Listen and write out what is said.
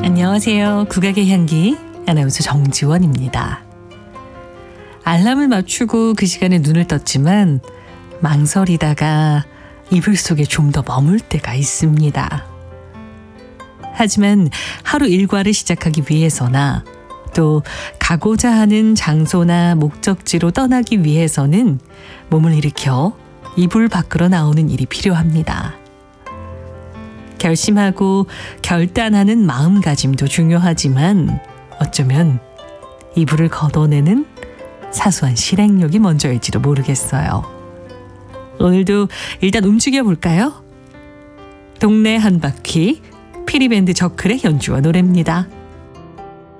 안녕하세요. 국악의 향기 아나운서 정지원입니다. 알람을 맞추고 그 시간에 눈을 떴지만 망설이다가 이불 속에 좀 더 머물 때가 있습니다. 하지만 하루 일과를 시작하기 위해서나 또 가고자 하는 장소나 목적지로 떠나기 위해서는 몸을 일으켜 이불 밖으로 나오는 일이 필요합니다. 결심하고 결단하는 마음가짐도 중요하지만 어쩌면 이불을 걷어내는 사소한 실행력이 먼저일지도 모르겠어요. 오늘도 일단 움직여 볼까요? 동네 한 바퀴 피리밴드 저클의 연주와 노래입니다.